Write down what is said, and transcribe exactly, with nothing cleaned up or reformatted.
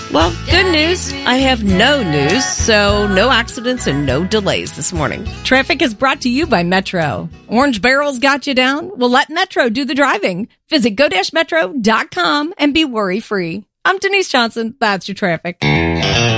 Well, good news. I have no news, so no accidents and no delays this morning. Traffic is brought to you by Metro. Orange Barrel's got you down? Well, let Metro do the driving. Visit go dash metro dot com and be worry-free. I'm Denise Johnson. That's your traffic.